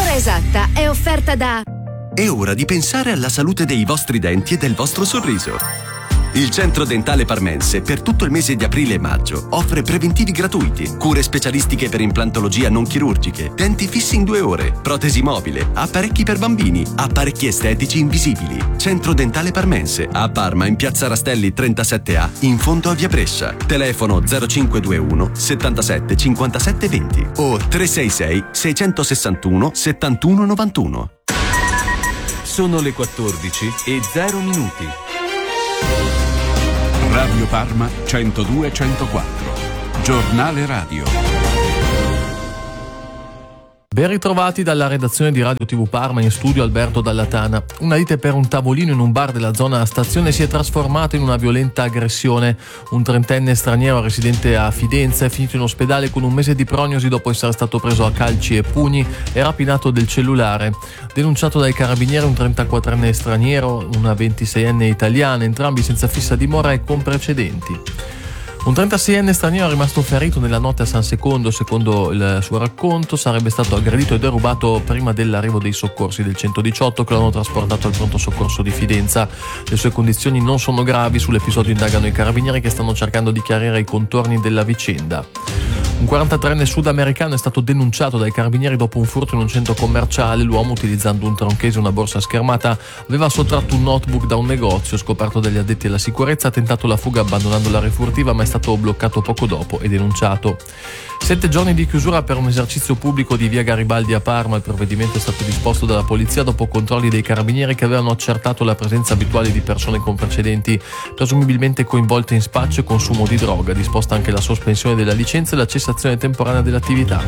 L'ora esatta è offerta da... È ora di pensare alla salute dei vostri denti e del vostro sorriso. Il Centro Dentale Parmense per tutto il mese di aprile e maggio offre preventivi gratuiti, cure specialistiche per implantologia non chirurgiche, denti fissi in 2 ore, protesi mobile, apparecchi per bambini, apparecchi estetici invisibili. Centro Dentale Parmense a Parma in Piazza Rastelli 37A in fondo a Via Brescia. Telefono 0521 77 57 20 o 366 661 71 91. Sono le 14:0 Radio Parma 102-104. Giornale radio. Ben ritrovati dalla redazione di Radio TV Parma, in studio Alberto Dallatana. Una lite per un tavolino in un bar della zona stazione si è trasformata in una violenta aggressione. Un 30enne straniero residente a Fidenza è finito in ospedale con un mese di prognosi dopo essere stato preso a calci e pugni e rapinato del cellulare. Denunciato dai carabinieri un 34enne straniero, una 26enne italiana, entrambi senza fissa dimora e con precedenti. Un 36enne straniero è rimasto ferito nella notte a San Secondo. Secondo il suo racconto sarebbe stato aggredito e derubato prima dell'arrivo dei soccorsi del 118 che lo hanno trasportato al pronto soccorso di Fidenza. Le sue condizioni non sono gravi. Sull'episodio indagano i carabinieri che stanno cercando di chiarire i contorni della vicenda. Un 43enne sudamericano è stato denunciato dai carabinieri dopo un furto in un centro commerciale. L'uomo, utilizzando un tronchese e una borsa schermata, aveva sottratto un notebook da un negozio. Scoperto dagli addetti alla sicurezza, ha tentato la fuga abbandonando la refurtiva, ma è stato bloccato poco dopo e denunciato. 7 giorni di chiusura per un esercizio pubblico di via Garibaldi a Parma. Il provvedimento è stato disposto dalla polizia dopo controlli dei carabinieri che avevano accertato la presenza abituale di persone con precedenti, presumibilmente coinvolte in spaccio e consumo di droga. Disposta anche la sospensione della licenza e la cessazione temporanea dell'attività.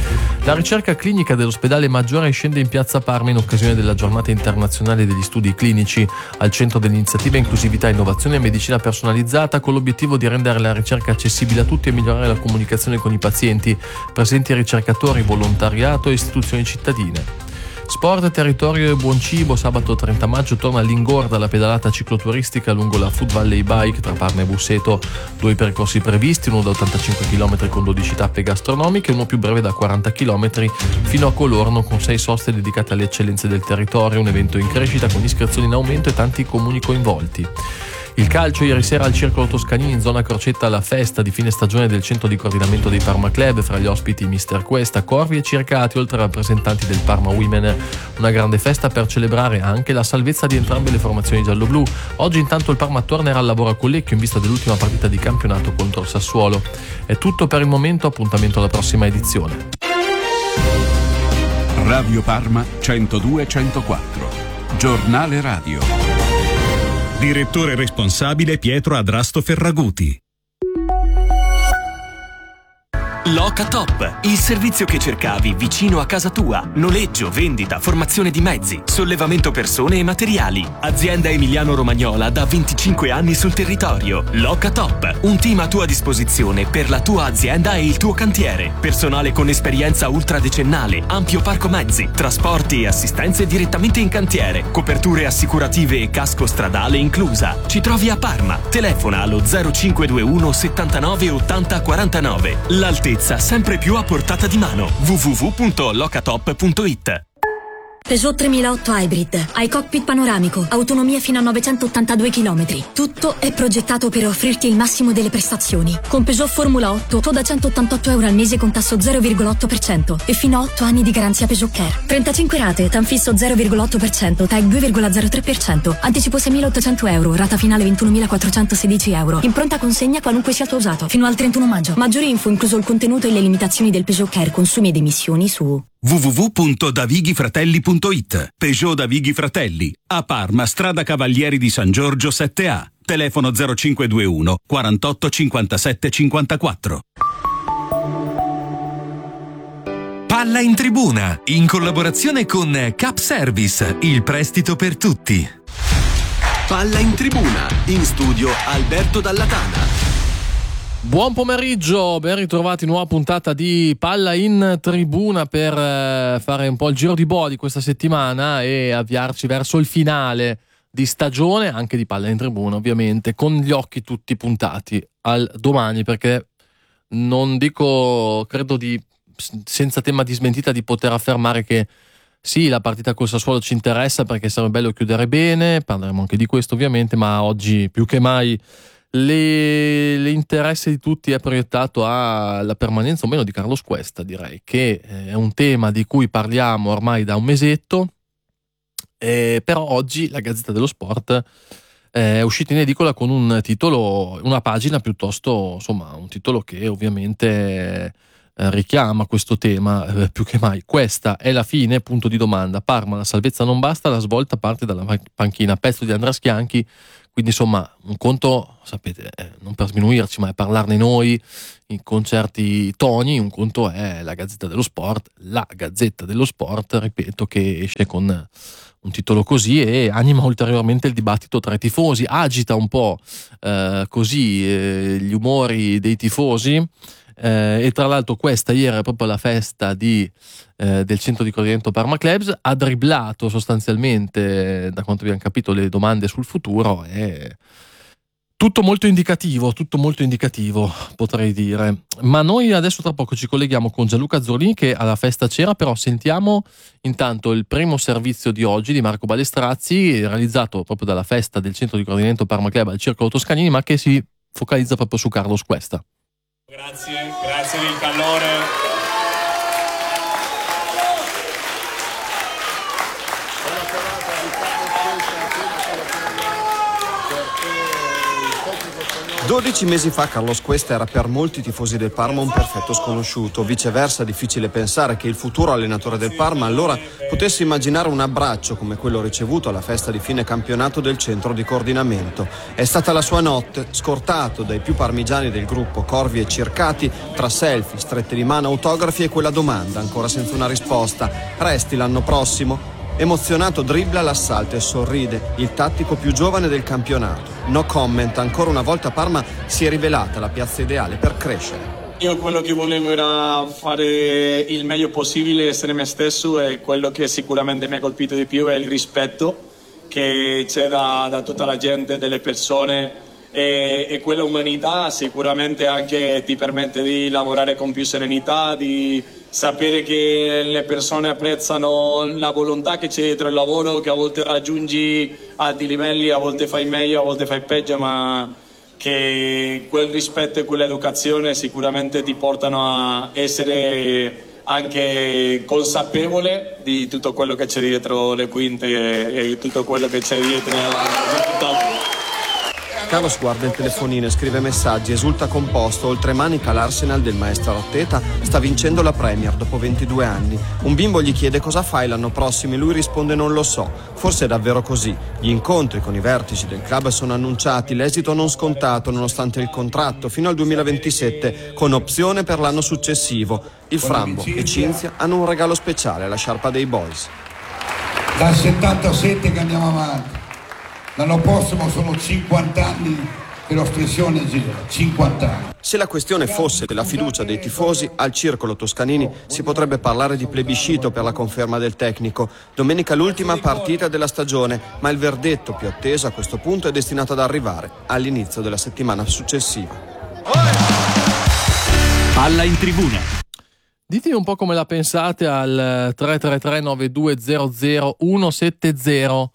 La ricerca clinica dell'ospedale Maggiore scende in piazza Parma in occasione della giornata internazionale degli studi clinici. Al centro dell'iniziativa inclusività, innovazione e medicina personalizzata, con l'obiettivo di rendere la ricerca accessibile a tutti e migliorare la comunicazione con i pazienti. Presenti ricercatori, volontariato e istituzioni cittadine. Sport, territorio e buon cibo. Sabato 30 maggio torna all'Ingorda la pedalata cicloturistica lungo la Food Valley Bike tra Parma e Busseto. 2 percorsi previsti, uno da 85 km con 12 tappe gastronomiche e uno più breve da 40 km fino a Colorno con 6 soste dedicate alle eccellenze del territorio. Un evento in crescita con iscrizioni in aumento e tanti comuni coinvolti. Il calcio, ieri sera al Circolo Toscanini in zona Crocetta, la festa di fine stagione del centro di coordinamento dei Parma Club, fra gli ospiti Mister Questa, Corvi e Circati, oltre ai rappresentanti del Parma Women. Una grande festa per celebrare anche la salvezza di entrambe le formazioni gialloblu. Oggi intanto il Parma tornerà al lavoro a Collecchio in vista dell'ultima partita di campionato contro il Sassuolo. È tutto per il momento, appuntamento alla prossima edizione. Radio Parma 102-104. Giornale radio. Direttore responsabile Pietro Adrasto Ferraguti. Locatop, il servizio che cercavi vicino a casa tua. Noleggio, vendita, formazione di mezzi, sollevamento persone e materiali. Azienda emiliano-romagnola da 25 anni sul territorio. Locatop, un team a tua disposizione per la tua azienda e il tuo cantiere. Personale con esperienza ultradecennale, ampio parco mezzi, trasporti e assistenze direttamente in cantiere. Coperture assicurative e casco stradale inclusa. Ci trovi a Parma. Telefona allo 0521 79 80 49. L'altezza sempre più a portata di mano. www.locatop.it. Peugeot 3008 Hybrid, hai cockpit panoramico, autonomia fino a 982 km. Tutto è progettato per offrirti il massimo delle prestazioni. Con Peugeot Formula 8, tu da €188 al mese con tasso 0,8% e fino a 8 anni di garanzia Peugeot Care. 35 rate, TAN fisso 0,8%, TAG 2,03%, anticipo €6.800, rata finale €21.416. In pronta consegna qualunque sia tuo usato, fino al 31 maggio. Maggiori info, incluso il contenuto e le limitazioni del Peugeot Care, consumi ed emissioni su www.davighifratelli.it. Peugeot Davighi Fratelli, a Parma, strada Cavalieri di San Giorgio 7A. Telefono 0521 48 57 54. Palla in tribuna, in collaborazione con Cap Service, il prestito per tutti. Palla in tribuna, in studio Alberto Dallatana. Buon pomeriggio, ben ritrovati, nuova puntata di Palla in Tribuna per fare un po' il giro di boa di questa settimana e avviarci verso il finale di stagione, anche di Palla in Tribuna ovviamente, con gli occhi tutti puntati al domani, perché non dico, credo senza tema di smentita, di poter affermare che Sì, la partita col Sassuolo ci interessa perché sarebbe bello chiudere bene, parleremo anche di questo ovviamente, ma oggi più che mai l'interesse di tutti è proiettato alla permanenza o meno di Carlos Cuesta, direi che è un tema di cui parliamo ormai da un mesetto, però oggi la Gazzetta dello Sport è uscita in edicola con un titolo, una pagina piuttosto, insomma, un titolo che ovviamente richiama questo tema più che mai. Questa è la fine, punto di domanda. Parma, la salvezza non basta, la svolta parte dalla panchina, pezzo di Andrea Schianchi. Quindi insomma un conto, sapete, non per sminuirci, ma è parlarne noi con certi toni. Un conto è la Gazzetta dello Sport, ripeto, che esce con un titolo così e anima ulteriormente il dibattito tra i tifosi, agita un po' così gli umori dei tifosi. E tra l'altro questa ieri è proprio la festa del centro di coordinamento Parma Clubs, ha dribblato sostanzialmente, da quanto abbiamo capito, le domande sul futuro. E tutto molto indicativo, potrei dire. Ma noi adesso tra poco ci colleghiamo con Gianluca Zorlini, che alla festa c'era, però sentiamo intanto il primo servizio di oggi di Marco Balestrazzi, realizzato proprio dalla festa del centro di coordinamento Parma Club al Circolo Toscanini, ma che si focalizza proprio su Carlos Cuesta. Grazie del calore. Dodici mesi fa Carlos Cuesta era per molti tifosi del Parma un perfetto sconosciuto. Viceversa, difficile pensare che il futuro allenatore del Parma allora potesse immaginare un abbraccio come quello ricevuto alla festa di fine campionato del centro di coordinamento. È stata la sua notte, scortato dai più parmigiani del gruppo, Corvi e Circati, tra selfie, strette di mano, autografi e quella domanda ancora senza una risposta: resti l'anno prossimo? Emozionato dribbla l'assalto e sorride, il tattico più giovane del campionato. No comment, ancora una volta Parma si è rivelata la piazza ideale per crescere. Io quello che volevo era fare il meglio possibile, essere me stesso, e quello che sicuramente mi ha colpito di più è il rispetto che c'è da tutta la gente, delle persone, e quella umanità sicuramente anche ti permette di lavorare con più serenità, di sapere che le persone apprezzano la volontà che c'è dietro il lavoro, che a volte raggiungi alti livelli, a volte fai meglio, a volte fai peggio, ma che quel rispetto e quell'educazione sicuramente ti portano a essere anche consapevole di tutto quello che c'è dietro le quinte e tutto quello che c'è dietro il risultato. Carlos guarda il telefonino e scrive messaggi, esulta composto. Oltre manica l'Arsenal del maestro Arteta sta vincendo la Premier dopo 22 anni. Un bimbo gli chiede cosa fai l'anno prossimo e lui risponde non lo so. Forse è davvero così. Gli incontri con i vertici del club sono annunciati, l'esito non scontato nonostante il contratto fino al 2027 con opzione per l'anno successivo. Il Frambo e Cinzia hanno un regalo speciale, la sciarpa dei Boys. Dal 77 che andiamo avanti. L'anno prossimo sono 50 anni che l'ostressione gira, 50 anni. Se la questione fosse della fiducia dei tifosi, al Circolo Toscanini si potrebbe parlare di plebiscito per la conferma del tecnico. Domenica l'ultima partita della stagione, ma il verdetto più atteso a questo punto è destinato ad arrivare all'inizio della settimana successiva. Palla in tribuna. Ditemi un po' come la pensate al 333 9200 170.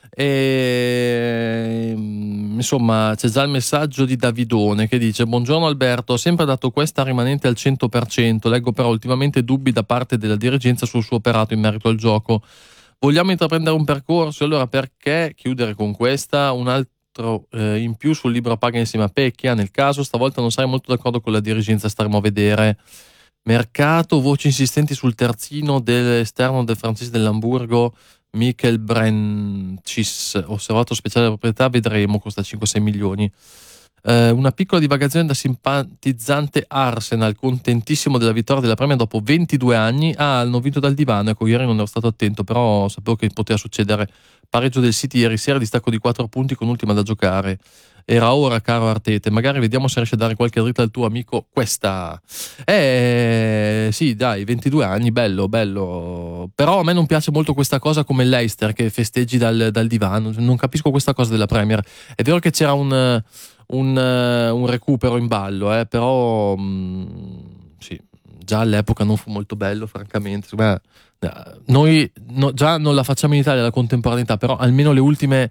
E insomma c'è già il messaggio di Davidone che dice: buongiorno Alberto, ho sempre dato questa rimanente al 100%, leggo però ultimamente dubbi da parte della dirigenza sul suo operato in merito al gioco. Vogliamo intraprendere un percorso, allora perché chiudere con questa? Un altro in più sul libro paga insieme a Pecchia, nel caso stavolta non sarei molto d'accordo con la dirigenza, staremo a vedere. Mercato, voci insistenti sul terzino dell'esterno del francese dell'Hamburgo Michael Brencis, osservato speciale della proprietà, vedremo, costa 5-6 milioni. Una piccola divagazione da simpatizzante Arsenal, contentissimo della vittoria della Premier dopo 22 anni. Hanno vinto dal divano, ecco, ieri non ero stato attento, però sapevo che poteva succedere. Pareggio del City ieri sera, distacco di 4 punti con ultima da giocare. Era ora, caro Arteta, magari vediamo se riesce a dare qualche dritta al tuo amico Questa. Sì, dai, 22 anni, bello. Però a me non piace molto questa cosa come Leicester che festeggi dal divano. Non capisco questa cosa della Premier. È vero che c'era un recupero in ballo, però sì, già all'epoca non fu molto bello, francamente. Noi già non la facciamo in Italia la contemporaneità, però almeno le ultime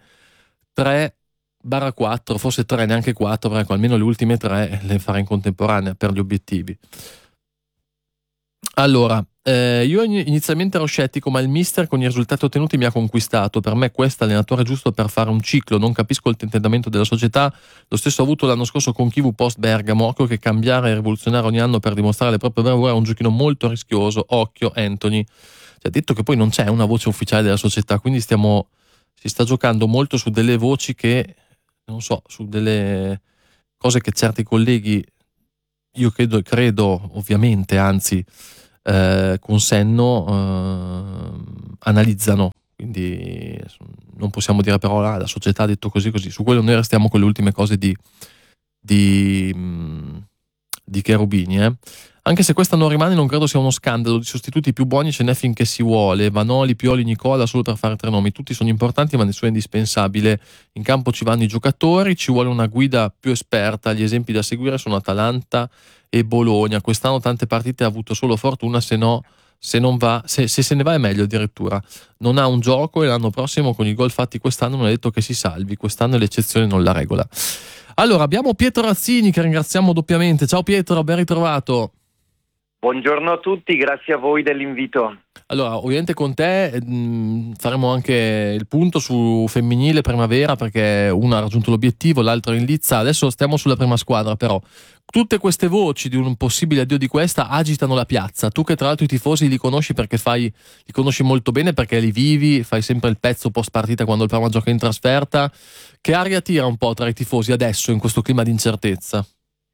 3/4, forse 3, neanche 4, però ecco, almeno le ultime 3 le fare in contemporanea per gli obiettivi. Allora, io inizialmente ero scettico, ma il mister con i risultati ottenuti mi ha conquistato. Per me questo è l'allenatore giusto per fare un ciclo. Non capisco il tentennamento della società. Lo stesso ho avuto l'anno scorso con Kivu post Bergamo. Occhio che cambiare e rivoluzionare ogni anno per dimostrare le proprie bravure è un giochino molto rischioso. Occhio, Anthony. Cioè, detto che poi non c'è una voce ufficiale della società, quindi si sta giocando molto su delle voci che, non so, su delle cose che certi colleghi, io credo ovviamente, anzi con senno analizzano, quindi non possiamo dire però la società ha detto così. Su quello noi restiamo con le ultime cose di Cherubini, anche se questa non rimane, non credo sia uno scandalo. Di sostituti più buoni ce n'è finché si vuole, Vanoli, Pioli, Nicola, solo per fare 3 nomi. Tutti sono importanti ma nessuno è indispensabile. In campo ci vanno i giocatori, ci vuole una guida più esperta. Gli esempi da seguire sono Atalanta e Bologna. Quest'anno tante partite ha avuto solo fortuna, se non va, se se ne va è meglio addirittura. Non ha un gioco e l'anno prossimo con i gol fatti quest'anno non è detto che si salvi. Quest'anno è l'eccezione, non la regola. Allora, abbiamo Pietro Razzini che ringraziamo doppiamente. Ciao Pietro, ben ritrovato. Buongiorno a tutti, grazie a voi dell'invito. Allora, ovviamente con te faremo anche il punto su femminile primavera, perché una ha raggiunto l'obiettivo, l'altra è in lizza. Adesso stiamo sulla prima squadra, però tutte queste voci di un possibile addio di questa agitano la piazza. Tu che tra l'altro i tifosi li conosci perché li conosci molto bene, perché li vivi, fai sempre il pezzo post partita quando il Parma gioca in trasferta. Che aria tira un po' tra i tifosi adesso in questo clima di incertezza?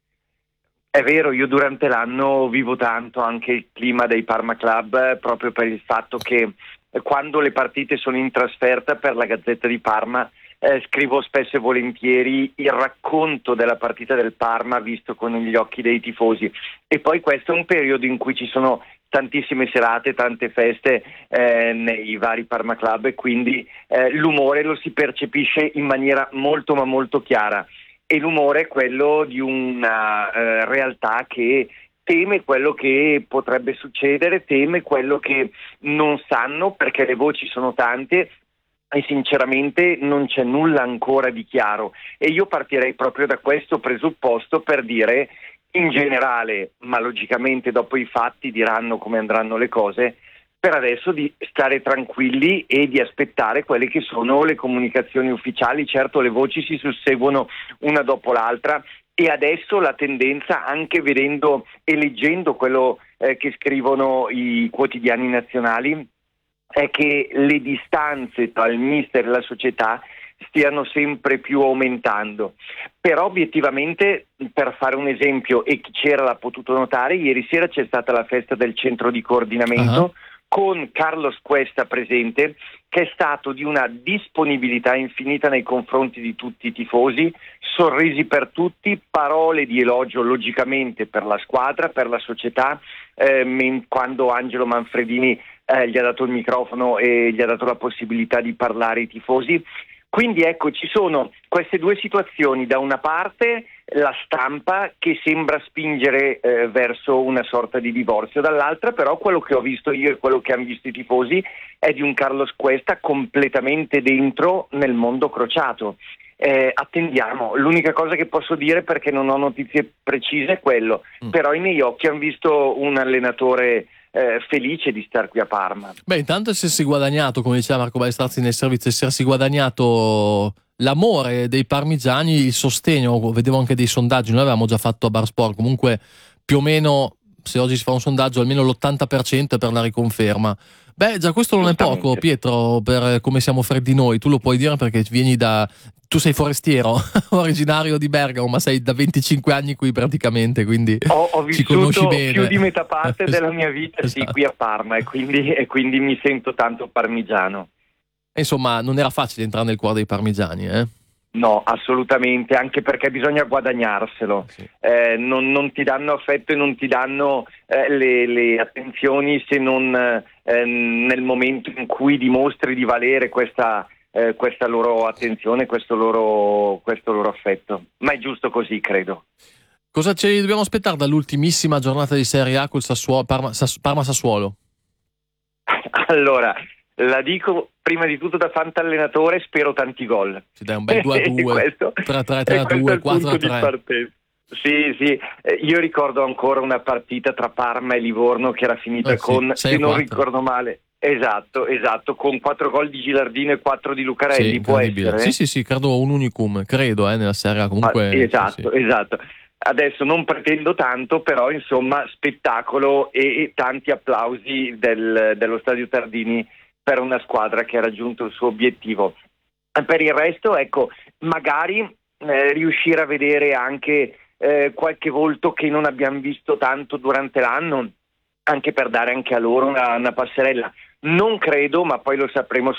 È vero, io durante l'anno vivo tanto anche il clima dei Parma Club, proprio per il fatto che quando le partite sono in trasferta per la Gazzetta di Parma scrivo spesso e volentieri il racconto della partita del Parma visto con gli occhi dei tifosi, e poi questo è un periodo in cui ci sono tantissime serate, tante feste nei vari Parma Club, e quindi l'umore lo si percepisce in maniera molto ma molto chiara. E l'umore è quello di una realtà che teme quello che potrebbe succedere, teme quello che non sanno, perché le voci sono tante e sinceramente non c'è nulla ancora di chiaro. E io partirei proprio da questo presupposto per dire, in generale, ma logicamente dopo i fatti diranno come andranno le cose, per adesso di stare tranquilli e di aspettare quelle che sono le comunicazioni ufficiali. Certo, le voci si susseguono una dopo l'altra, e adesso la tendenza, anche vedendo e leggendo quello che scrivono i quotidiani nazionali, è che le distanze tra il mister e la società stiano sempre più aumentando. Però obiettivamente, per fare un esempio, e chi c'era l'ha potuto notare, ieri sera c'è stata la festa del centro di coordinamento, con Carlos Cuesta presente, che è stato di una disponibilità infinita nei confronti di tutti i tifosi, sorrisi per tutti, parole di elogio logicamente per la squadra, per la società, quando Angelo Manfredini gli ha dato il microfono e gli ha dato la possibilità di parlare ai tifosi. Quindi ecco, ci sono queste due situazioni: da una parte la stampa che sembra spingere verso una sorta di divorzio, dall'altra però quello che ho visto io e quello che hanno visto i tifosi è di un Carlos Cuesta completamente dentro nel mondo crociato. Attendiamo, l'unica cosa che posso dire, perché non ho notizie precise, è quello, però i miei occhi hanno visto un allenatore felice di star qui a Parma. Beh, intanto essersi guadagnato, come diceva Marco Balestrazzi nel servizio, essersi guadagnato l'amore dei parmigiani, il sostegno. Vedevo anche dei sondaggi, noi avevamo già fatto a Bar Sport, comunque più o meno, se oggi si fa un sondaggio, almeno l'80% è per la riconferma. Beh, già questo non è poco, Pietro, per come siamo freddi noi. Tu lo puoi dire perché tu sei forestiero, originario di Bergamo, ma sei da 25 anni qui praticamente, quindi ho ci conosci vissuto bene. più di metà parte della mia vita Esatto. qui a Parma, e quindi mi sento tanto parmigiano. Insomma, non era facile entrare nel cuore dei parmigiani, No, assolutamente, anche perché bisogna guadagnarselo. Sì. Non ti danno affetto e non ti danno le attenzioni se non nel momento in cui dimostri di valere questa loro attenzione, questo loro affetto. Ma è giusto così, credo. Cosa ci dobbiamo aspettare dall'ultimissima giornata di Serie A col Parma-Sassuolo? Allora, la dico prima di tutto da fantallenatore, spero tanti gol. Ci dai un bel 2-2, 3-3, 4-3. Sì, io ricordo ancora una partita tra Parma e Livorno che era finita con, se non ricordo male, esatto, con 4 gol di Gilardino e 4 di Lucarelli, sì, può essere? Sì, credo un unicum, nella Serie A comunque. Esatto. Adesso non pretendo tanto, però insomma spettacolo e tanti applausi dello Stadio Tardini per una squadra che ha raggiunto il suo obiettivo. Per il resto, ecco, magari riuscire a vedere anche qualche volto che non abbiamo visto tanto durante l'anno, anche per dare anche a loro una passerella. Non credo, ma poi lo sapremo